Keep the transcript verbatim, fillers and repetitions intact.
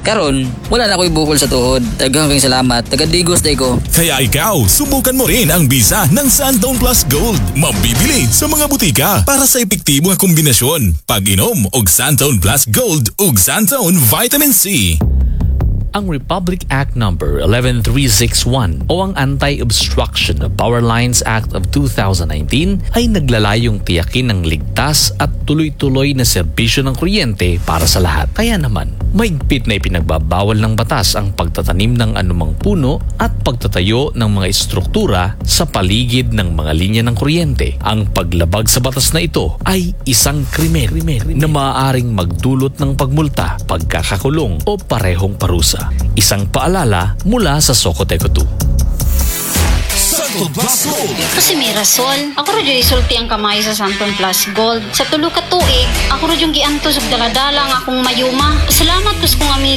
Karon, wala na ako'y bukol sa tuhod. Daghang kang salamat. Tagadigos day ko. Kaya ikaw, subukan mo rin ang Visa ng Santone Plus Gold. Mabibili sa mga butika para sa epektibo nga kombinasyon. Pag-inom og Santone Plus Gold ug Santone Vitamin C. Ang Republic Act Number eleven three sixty-one o ang Anti-Obstruction of Power Lines Act of two thousand nineteen ay naglalayong tiyakin ng ligtas at tuloy-tuloy na serbisyo ng kuryente para sa lahat. Kaya naman, maigpit na ipinagbabawal ng batas ang pagtatanim ng anumang puno at pagtatayo ng mga estruktura sa paligid ng mga linya ng kuryente. Ang paglabag sa batas na ito ay isang krimen na maaaring magdulot ng pagmulta, pagkakakulong o parehong parusa. Isang paalala mula sa Socoteco two. Santone Plus Gold. Kasi may rason. Ako rin yung isulti ang kamay sa Santone Plus Gold. Sa tulo ka tuig, ako rin yung giantos ug daladala nga akong mayuma. Salamat kus kong amigo.